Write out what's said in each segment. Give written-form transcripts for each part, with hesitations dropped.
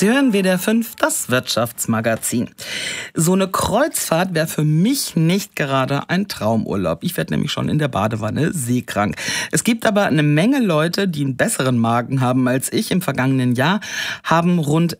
Sie hören WDR 5, das Wirtschaftsmagazin. So eine Kreuzfahrt wäre für mich nicht gerade ein Traumurlaub. Ich werde nämlich schon in der Badewanne seekrank. Es gibt aber eine Menge Leute, die einen besseren Magen haben als ich. Im vergangenen Jahr haben rund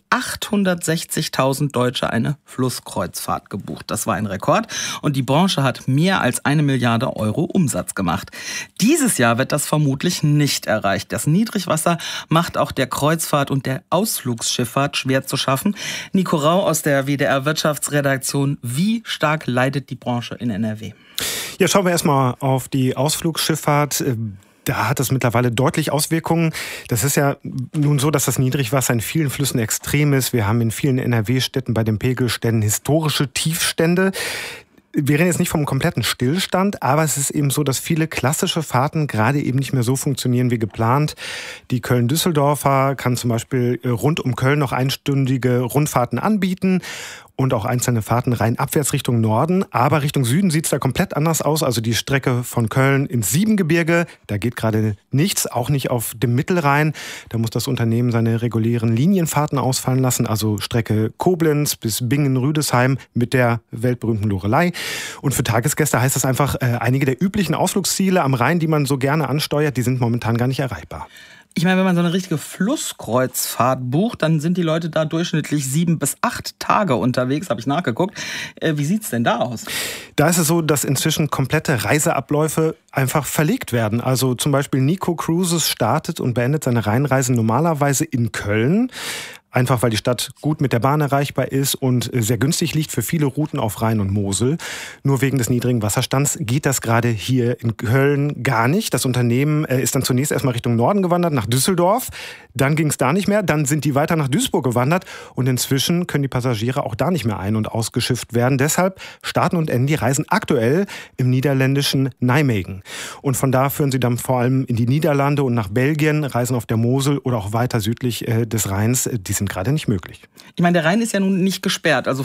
860.000 Deutsche eine Flusskreuzfahrt gebucht. Das war ein Rekord und die Branche hat mehr als 1 Milliarde Euro Umsatz gemacht. Dieses Jahr wird das vermutlich nicht erreicht. Das Niedrigwasser macht auch der Kreuzfahrt und der Ausflugsschifffahrt schwer zu schaffen. Nico Rau aus der WDR Wirtschaftsredaktion. Wie stark leidet die Branche in NRW? Ja, schauen wir erstmal auf die Ausflugsschifffahrt. Da hat es mittlerweile deutlich Auswirkungen. Das ist ja nun so, dass das Niedrigwasser in vielen Flüssen extrem ist. Wir haben in vielen NRW-Städten bei den Pegelständen historische Tiefstände. Wir reden jetzt nicht vom kompletten Stillstand, aber es ist eben so, dass viele klassische Fahrten gerade eben nicht mehr so funktionieren wie geplant. Die Köln-Düsseldorfer kann zum Beispiel rund um Köln noch einstündige Rundfahrten anbieten und auch einzelne Fahrten rein abwärts Richtung Norden. Aber Richtung Süden sieht es da komplett anders aus. Also die Strecke von Köln ins Siebengebirge, da geht gerade nichts, auch nicht auf dem Mittelrhein. Da muss das Unternehmen seine regulären Linienfahrten ausfallen lassen. Also Strecke Koblenz bis Bingen-Rüdesheim mit der weltberühmten Loreley. Und für Tagesgäste heißt das einfach, einige der üblichen Ausflugsziele am Rhein, die man so gerne ansteuert, die sind momentan gar nicht erreichbar. Ich meine, wenn man so eine richtige Flusskreuzfahrt bucht, dann sind die Leute da durchschnittlich 7 bis 8 Tage unterwegs, habe ich nachgeguckt. Wie sieht's denn da aus? Da ist es so, dass inzwischen komplette Reiseabläufe einfach verlegt werden. Also zum Beispiel Nico Cruises startet und beendet seine Rheinreisen normalerweise in Köln. Einfach weil die Stadt gut mit der Bahn erreichbar ist und sehr günstig liegt für viele Routen auf Rhein und Mosel. Nur wegen des niedrigen Wasserstands geht das gerade hier in Köln gar nicht. Das Unternehmen ist dann zunächst erstmal Richtung Norden gewandert, nach Düsseldorf. Dann ging es da nicht mehr. Dann sind die weiter nach Duisburg gewandert. Und inzwischen können die Passagiere auch da nicht mehr ein- und ausgeschifft werden. Deshalb starten und enden die Reisen aktuell im niederländischen Nijmegen. Und von da führen sie dann vor allem in die Niederlande und nach Belgien, Reisen auf der Mosel oder auch weiter südlich des Rheins. Die sind gerade nicht möglich. Ich meine, der Rhein ist ja nun nicht gesperrt. Also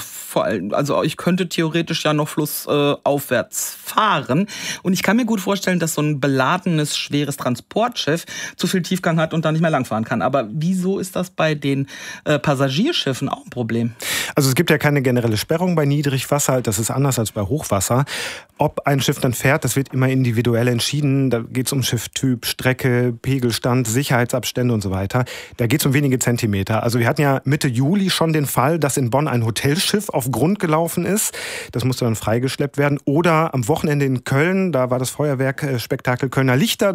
ich könnte theoretisch ja noch flussaufwärts fahren. Und ich kann mir gut vorstellen, dass so ein beladenes, schweres Transportschiff zu viel Tiefgang hat und da nicht mehr langfahren kann. Aber wieso ist das bei den Passagierschiffen auch ein Problem? Also es gibt ja keine generelle Sperrung bei Niedrigwasser. Das ist anders als bei Hochwasser. Ob ein Schiff dann fährt, das wird immer individuell entschieden. Da geht es um Schifftyp, Strecke, Pegelstand, Sicherheitsabstände und so weiter. Da geht es um wenige Zentimeter. Also wir hatten ja Mitte Juli schon den Fall, dass in Bonn ein Hotelschiff auf Grund gelaufen ist. Das musste dann freigeschleppt werden. Oder am Wochenende in Köln, da war das Feuerwerkspektakel Kölner Lichter.